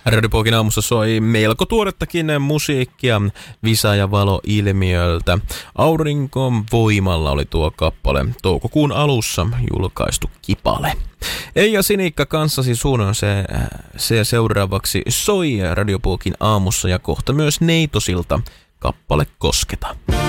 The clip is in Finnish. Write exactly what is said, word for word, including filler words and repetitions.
Radio Puokin aamussa soi melko tuorettakin musiikkia Visa ja Valo -ilmiöltä. Auringon voimalla oli tuo kappale, toukokuun alussa julkaistu kipale. Eija Sinikka kanssasi suunnan se, se seuraavaksi soi Radio Puokin aamussa ja kohta myös Neitosilta kappale Kosketa.